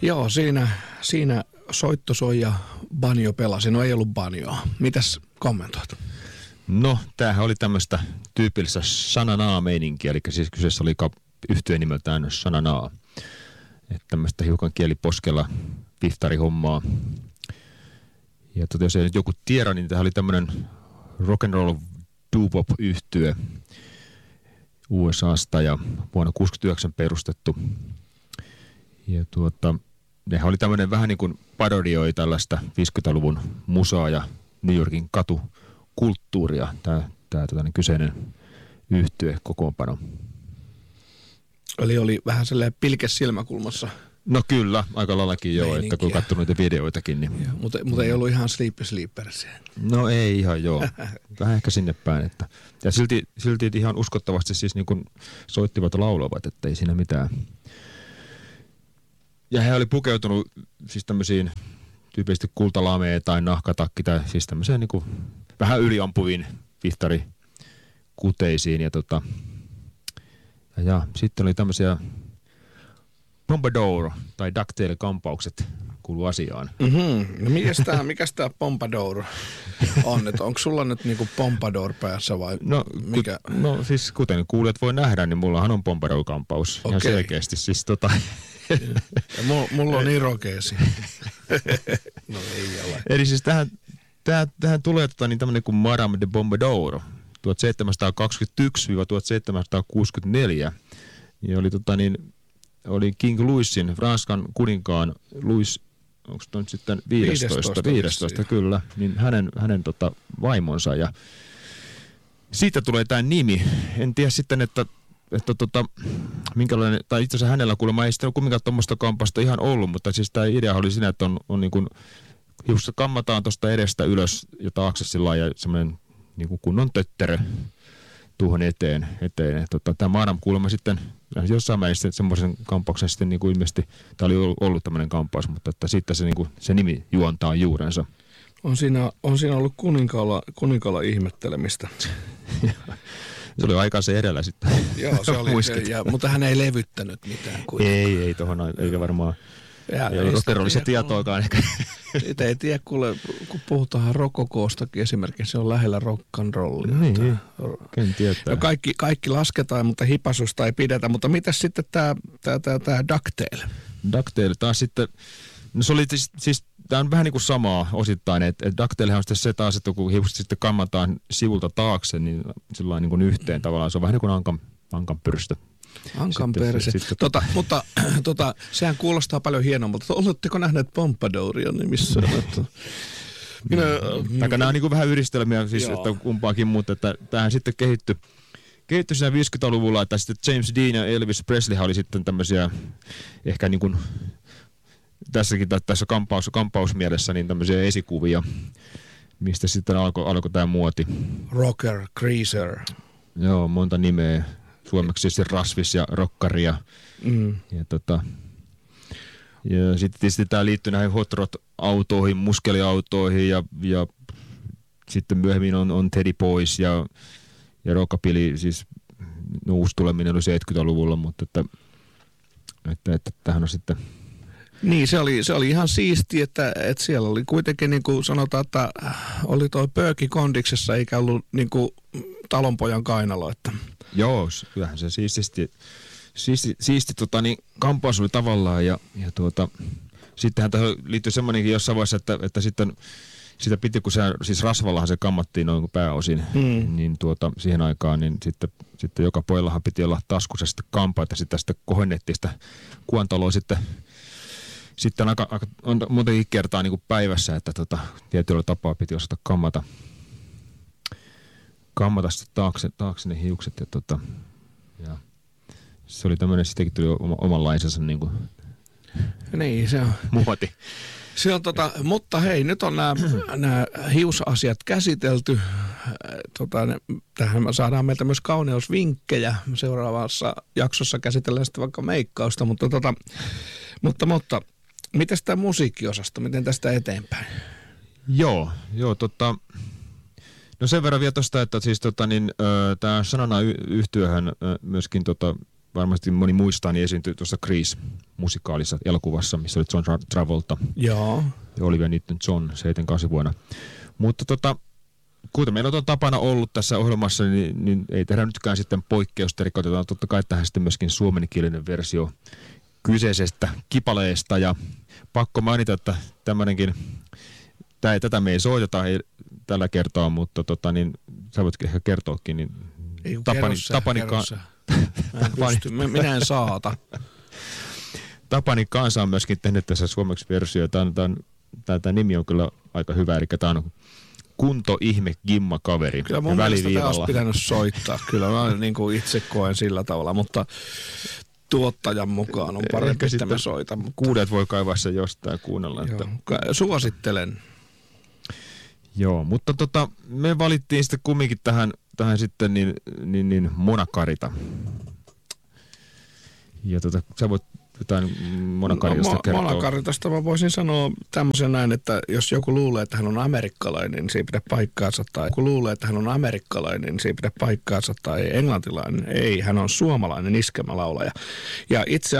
Joo, siinä soitto soi ja banjo pelasi. No ei ollut banjoa. Mitäs kommentoit? No, tämähän oli tämmöistä tyypillistä Sananaa-meininkiä, eli siis kyseessä oli yhtye nimeltään Sananaa. Että tämmöistä hiukan kieliposkella piftarihommaa. Ja jos ei nyt joku tiedä, niin tämä oli tämmöinen rock'n'roll doo-pop-yhtye USAsta ja vuonna 1969 perustettu. Ja nehän oli tämmöinen vähän niin kuin parodioi tällaista 50-luvun musaa ja New Yorkin katukulttuuria, tämä kyseinen yhtye kokoonpano. Eli oli vähän sellainen pilke silmäkulmassa. No kyllä, aika laillakin joo, että kun katsonut niitä videoitakin. Niin... Mutta ei ollut ihan Sleepers. No ei ihan joo, vähän ehkä sinne päin. Että... Ja silti ihan uskottavasti siis niin kuin soittivat ja lauloivat, että ei siinä mitään. Ja he oli pukeutunut siis tämmöisiin tyypillisesti kultalameen tai nahkatakki tai siis tämmöiseen niin kuin vähän yliampuviin pihtarikuteisiin. Ja sitten oli tämmöisiä Pompadour tai ducktail-kampaukset kuuluu asiaan. Mm-hmm. No mikäs tää Pompadour on? Onko sulla nyt niinku Pompadour päässä vai mikä? No siis kuten kuulijat voi nähdä, niin mullahan on Pompadour-kampaus ihan selkeästi. Siis ja mulla on irokeesi. No ei ole. Eli siis tähän tulee tämmöinen kuin Madame de Pompadour 1721-1764. Ja oli King Louisin, Ranskan kuninkaan Louis, onko se nyt sitten 15 kyllä, niin hänen vaimonsa. Ja siitä tulee tämä nimi. En tiedä sitten, että minkälainen, tai itse asiassa hänellä kuulemma ei sitten ole kumminkaan tuommoista kampasta ihan ollut, mutta siis tämä idea oli siinä, että on niin kuin, hiusta kammataan tuosta edestä ylös ja taakse sillä ja semmoinen niin kuin kunnon tötterö tuohon eteen. Tämä Madame kuulemma sitten jossain määrin semmoisen kampauksen sitten niin kuin ilmeisesti, tämä oli ollut tämmöinen kampaus, mutta että siitä se nimi juontaa juurensa. On siinä ollut kuninkaalla ihmettelemistä. Se oli aikaisen edellä sitten. Joo, se oli, mutta hän ei levyttänyt mitään kuitenkaan. Ei tohon, eikä varmaan. Ei ole rock'n'rollista tietoakaan ehkä. Siitä ei tiedä, kun puhutaan rokokoostakin esimerkiksi, se on lähellä rock'n'rollia. Niin, ken tietää. No kaikki lasketaan, mutta hipasusta ei pidetä. Mutta mitäs sitten tämä Ducktail? Ducktail taas sitten, no se oli siis tämä on vähän niin kuin samaa osittain, että Ducktailhän on sitten se taas, että kun hiukset sitten kammataan sivulta taakse, niin sillä niin kuin yhteen tavallaan, se on vähän niin kuin ankan pyrstö. Ankan perse. Mutta sehän kuulostaa paljon hienommalta. Oletteko nähneet Pompadouria niin missä? Nämä on niin kuin vähän yhdistelmiä, siis, että kumpaakin, mutta että tämähän sitten kehittyi siinä 50-luvulla, että sitten James Dean ja Elvis Presley oli sitten tämmöisiä ehkä niin kuin tässä kampausmielessä niin tämmöisiä esikuvia, mistä sitten alkoi tämä muoti. Rocker, Greaser. Joo, monta nimeä. Suomeksi siis Rasvis ja Rokkari ja sitten tietysti tämä liittyy näihin hot rod-autoihin, muskeliautoihin ja sitten myöhemmin on Teddy Boys ja rockabilly, siis uusi tuleminen oli 70-luvulla, mutta että tähän on sitten... Niin, se oli ihan siisti, että siellä oli kuitenkin niin kuin sanotaan, että oli toi pööki kondiksessa eikä ollut niin kuin talonpojan kainalo, että... Joo, kyllähän se siisti kampaus oli tavallaan ja sittenhän tähän liittyy semmoinenkin jossain vaiheessa, että sitten sitä piti, kun se, siis rasvallahan se kammattiin noin pääosin, niin siihen aikaan, niin sitten joka pojallahan piti olla taskussa sitten kampa, että sitä sitten kohennettiin sitä kuontaloa sitten on muutenkin kertaa niin kuin päivässä, että tietyllä tapaa piti osata kammata sitten taakse ne hiukset ja se oli tämmöinen, sitäkin tuli omanlaisensa niin kuin se on muoti. Se on mutta hei, nyt on nämä hiusasiat käsitelty. Tähän me saadaan meiltä myös kauneusvinkkejä. Seuraavassa jaksossa käsitellään sitten vaikka meikkausta, mutta mitäs tämä musiikkiosasto, miten tästä eteenpäin? Joo, no sen verran vielä tuosta, että siis tämä Sanana-yhtiöhän myöskin varmasti moni muistaa, niin esiintyi tuossa Grease musikaalissa elokuvassa, missä oli John Travolta Joo. ja Olivia Newton-John 78 vuonna. Mutta kuten meillä on tapana ollut tässä ohjelmassa, niin ei tehdä nytkään sitten poikkeusta, eli otetaan totta kai tähän sitten myöskin suomenkielinen versio kyseisestä kipaleesta, ja pakko mainita, että tämmöinenkin, tätä me ei soiteta tällä kertaa, mutta niin sä voit ehkä kertoakin, niin minä en saata. Tapani Kansa on myöskin tehnyt tässä suomeksi versio. Tämä nimi on kyllä aika hyvä, eli tämä on Kunto ihme gimma kaveri. Kyllä mun mielestä tämä olisi pitänyt soittaa. Kyllä mä niin kuin itse koen sillä tavalla, mutta tuottajan mukaan on parempi, että mä soitan. Mutta kuudet voi kaivaa sen jostain ja kuunnella. Suosittelen. Joo, mutta me valittiin sitten kumminkin tähän sitten niin Monacarita. Ja sä voit jotain Monacaritasta kertoa. Monacaritasta mä voisin sanoa tämmöisen näin, että jos joku luulee, että hän on amerikkalainen, niin se ei pidä paikkaansa. Tai joku luulee, että hän on amerikkalainen, niin se ei pidä paikkaansa. Tai englantilainen, ei, hän on suomalainen iskelmälaulaja. Ja itse